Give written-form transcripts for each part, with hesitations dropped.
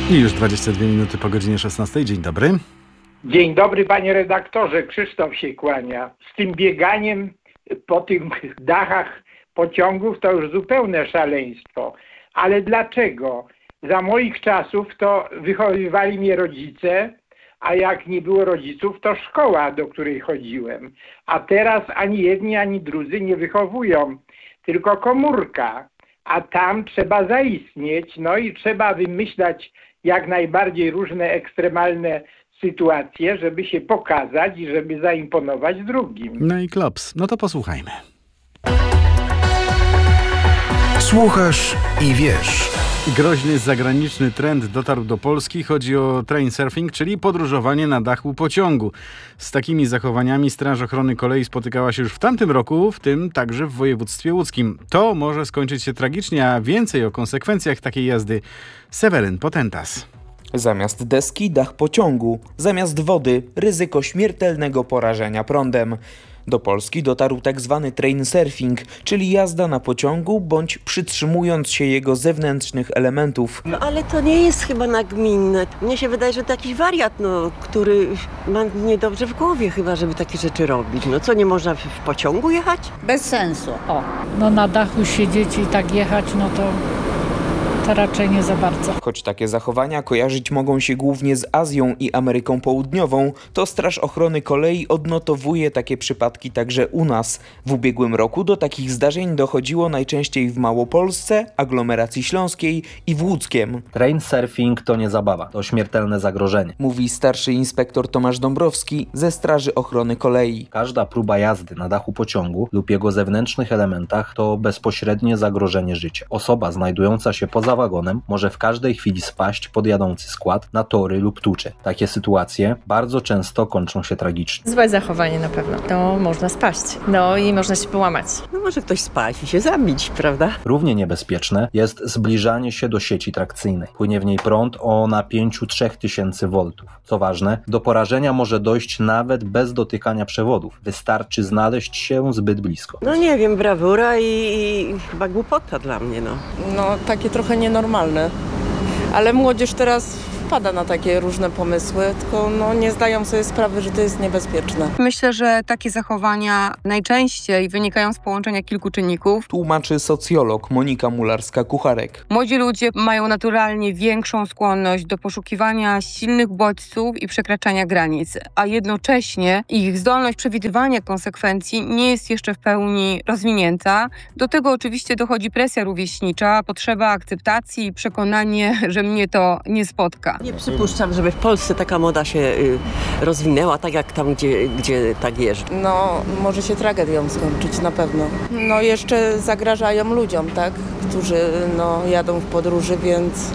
I już 22 minuty po godzinie 16. Dzień dobry. Dzień dobry, panie redaktorze. Krzysztof się kłania. Z tym bieganiem po tych dachach pociągów to już zupełne szaleństwo. Ale dlaczego? Za moich czasów to wychowywali mnie rodzice, a jak nie było rodziców, to szkoła, do której chodziłem. A teraz ani jedni, ani drudzy nie wychowują, tylko komórka. A tam trzeba zaistnieć, no i trzeba wymyślać jak najbardziej różne ekstremalne sytuacje, żeby się pokazać i żeby zaimponować drugim. No i klops. No to posłuchajmy. Słuchasz i wiesz. Groźny zagraniczny trend dotarł do Polski. Chodzi o train surfing, czyli podróżowanie na dachu pociągu. Z takimi zachowaniami Straż Ochrony Kolei spotykała się już w tamtym roku, w tym także w województwie łódzkim. To może skończyć się tragicznie, a więcej o konsekwencjach takiej jazdy Seweryn Potentas. Zamiast deski dach pociągu, zamiast wody ryzyko śmiertelnego porażenia prądem. Do Polski dotarł tzw. train surfing, czyli jazda na pociągu bądź przytrzymując się jego zewnętrznych elementów. No ale to nie jest chyba nagminne. Mnie się wydaje, że to jakiś wariat, który ma niedobrze w głowie chyba, żeby takie rzeczy robić. No co, nie można w pociągu jechać? Bez sensu, o. No na dachu siedzieć i tak jechać, no to raczej nie za bardzo. Choć takie zachowania kojarzyć mogą się głównie z Azją i Ameryką Południową, to Straż Ochrony Kolei odnotowuje takie przypadki także u nas. W ubiegłym roku do takich zdarzeń dochodziło najczęściej w Małopolsce, aglomeracji śląskiej i w Łódzkiem. Train surfing to nie zabawa, to śmiertelne zagrożenie. Mówi starszy inspektor Tomasz Dąbrowski ze Straży Ochrony Kolei. Każda próba jazdy na dachu pociągu lub jego zewnętrznych elementach to bezpośrednie zagrożenie życia. Osoba znajdująca się poza wagonem może w każdej chwili spaść pod jadący skład na tory lub tucze. Takie sytuacje bardzo często kończą się tragicznie. Złe zachowanie na pewno. To można spaść. No i można się połamać. No może ktoś spaść i się zabić, prawda? Równie niebezpieczne jest zbliżanie się do sieci trakcyjnej. Płynie w niej prąd o napięciu 3000 V. Co ważne, do porażenia może dojść nawet bez dotykania przewodów. Wystarczy znaleźć się zbyt blisko. No nie wiem, brawura i chyba głupota dla mnie, No takie trochę nienormalne, ale młodzież teraz wpada na takie różne pomysły, tylko nie zdają sobie sprawy, że to jest niebezpieczne. Myślę, że takie zachowania najczęściej wynikają z połączenia kilku czynników. Tłumaczy socjolog Monika Mularska-Kucharek. Młodzi ludzie mają naturalnie większą skłonność do poszukiwania silnych bodźców i przekraczania granic, a jednocześnie ich zdolność przewidywania konsekwencji nie jest jeszcze w pełni rozwinięta. Do tego oczywiście dochodzi presja rówieśnicza, potrzeba akceptacji i przekonanie, że mnie to nie spotka. Nie przypuszczam, żeby w Polsce taka moda się rozwinęła, tak jak tam, gdzie tak jeżdżą. No, może się tragedią skończyć na pewno. No, jeszcze zagrażają ludziom, tak? Którzy jadą w podróży, więc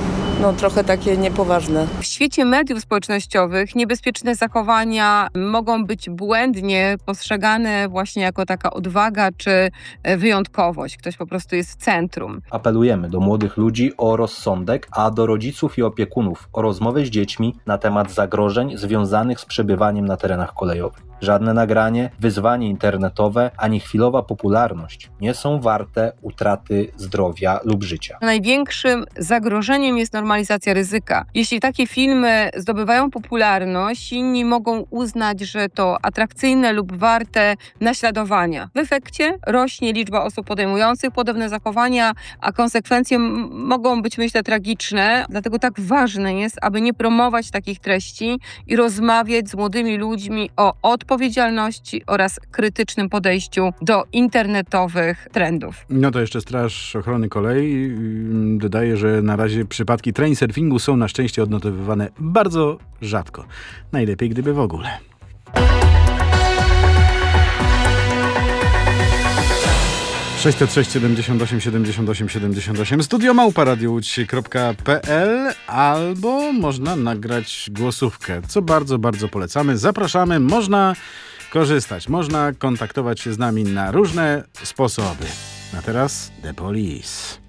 trochę takie niepoważne. W świecie mediów społecznościowych niebezpieczne zachowania mogą być błędnie postrzegane właśnie jako taka odwaga czy wyjątkowość. Ktoś po prostu jest w centrum. Apelujemy do młodych ludzi o rozsądek, a do rodziców i opiekunów o rozmowę z dziećmi na temat zagrożeń związanych z przebywaniem na terenach kolejowych. Żadne nagranie, wyzwanie internetowe, ani chwilowa popularność nie są warte utraty zdrowia lub życia. Największym zagrożeniem jest normalizacja ryzyka. Jeśli takie filmy zdobywają popularność, inni mogą uznać, że to atrakcyjne lub warte naśladowania. W efekcie rośnie liczba osób podejmujących podobne zachowania, a konsekwencje mogą być, myślę, tragiczne. Dlatego tak ważne jest, aby nie promować takich treści i rozmawiać z młodymi ludźmi o odpowiedzialności oraz krytycznym podejściu do internetowych trendów. No to jeszcze Straż Ochrony Kolei dodaje, że na razie przypadki train surfingu są na szczęście odnotowywane bardzo rzadko. Najlepiej gdyby w ogóle. (606 78 78 78) studio@radiowódź.pl albo można nagrać głosówkę, co bardzo, bardzo polecamy. Zapraszamy, można korzystać, można kontaktować się z nami na różne sposoby. A teraz The Police.